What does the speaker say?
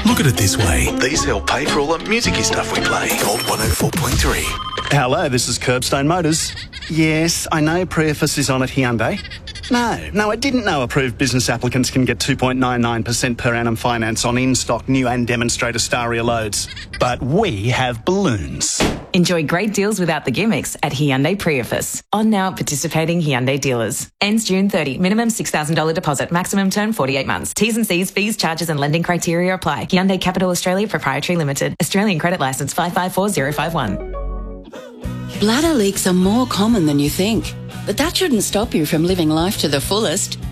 Look at it this way. These help pay for all the musicy stuff we play. Gold 104.3. Hello, this is Curbstone Motors. Yes, I know Prius is on at Hyundai. No, I didn't know approved business applicants can get 2.99% per annum finance on in-stock new and demonstrator Staria loads. But we have balloons. Enjoy great deals without the gimmicks at Hyundai Prius. On now at participating Hyundai dealers. Ends June 30. Minimum $6,000 deposit. Maximum term 48 months. T's and C's, fees, charges and lending criteria apply. Hyundai Capital Australia Proprietary Limited. Australian credit licence 554051. Bladder leaks are more common than you think, but that shouldn't stop you from living life to the fullest.